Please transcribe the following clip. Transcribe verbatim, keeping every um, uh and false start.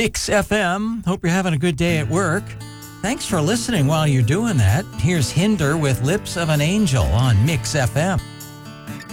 Mix F M. Hope you're having a good day at work. Thanks for listening while you're doing that. Here's Hinder with Lips of an Angel on Mix F M.